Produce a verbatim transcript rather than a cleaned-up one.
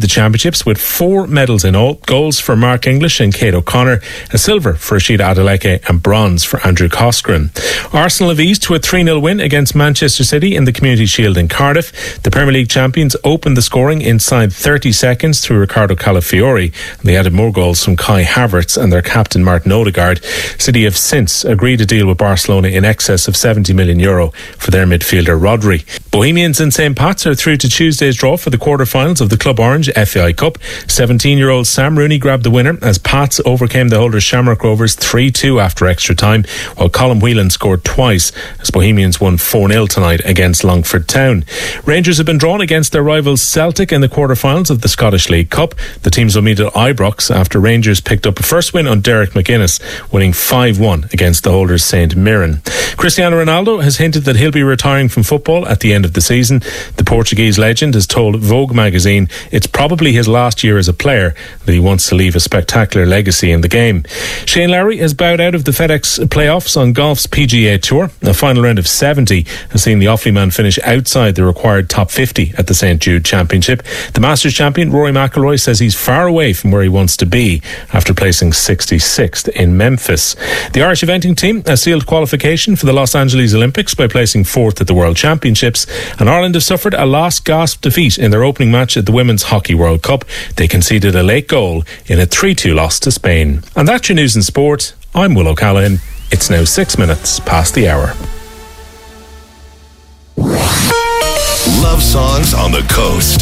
the championships with four medals in all. Golds for Mark English and Kate O'Connor, a silver for Rashida Adeleke and bronze for Andrew Coscoran. Arsenal have eased to a three nil win against Manchester City in the Community Shield in Cardiff. The Premier League champions opened the scoring inside thirty seconds through Ricardo Calafiori. They added more goals from Kai Havertz and their captain Martin Odegaard. City have since agreed a deal with Barcelona in excess of seventy million euro for their midfielder Rodri. Bohemians and Saint Pat's are through to Tuesday's draw for the quarter-finals of the Club Orange F A I Cup. seventeen-year-old Sam Rooney grabbed the winner as Pats overcame the holders Shamrock Rovers three two after extra time, while Colin Whelan scored twice as Bohemians won four nil tonight against Longford Town. Rangers have been drawn against their rivals Celtic in the quarter-finals of the Scottish League Cup. The teams will meet at Ibrox after Rangers picked up a first win on Derek McGuinness, winning five one against the holders Saint Mirren. Cristiano Ronaldo has hinted that he'll be retiring from football at the end of the season. The Portuguese legend has told Vogue magazine it's probably his last year as a player, that he wants to leave a spectacular legacy in the game. Shane Lowry has bowed out of the FedEx playoffs on golf's P G A Tour. A final round of seventy has seen the Offaly man finish outside the required top fifty at the Saint Jude Championship. The Masters champion Rory McIlroy says he's far away from where he wants to be after placing sixty-sixth in Memphis. The Irish eventing team has sealed qualification for the Los Angeles Olympics by placing fourth at the World Championships, and Ireland have suffered a last gasp defeat in their opening match at the Women's Hockey World Cup. They conceded a late goal in a three two loss to Spain. And that's your news in sport. I'm Will O'Callaghan. It's now six minutes past the hour. Love songs on the coast.